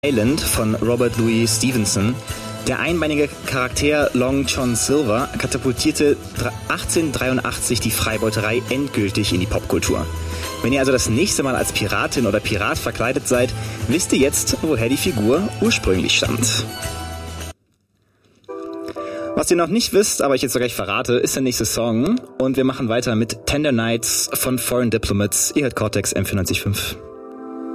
Island von Robert Louis Stevenson. Der einbeinige Charakter Long John Silver katapultierte 1883 die Freibeuterei endgültig in die Popkultur. Wenn ihr also das nächste Mal als Piratin oder Pirat verkleidet seid, wisst ihr jetzt, woher die Figur ursprünglich stammt. Was ihr noch nicht wisst, aber ich jetzt gleich verrate, ist der nächste Song. Und wir machen weiter mit Tender Nights von Foreign Diplomats. Ihr hört Cortex M94.5.